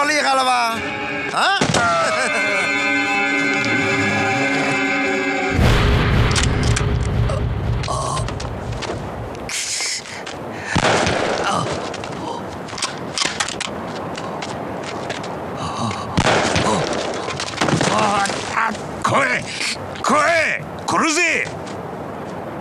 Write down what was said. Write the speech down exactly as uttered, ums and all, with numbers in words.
么厉害了吧？啊！ 来い来い殺るぜ！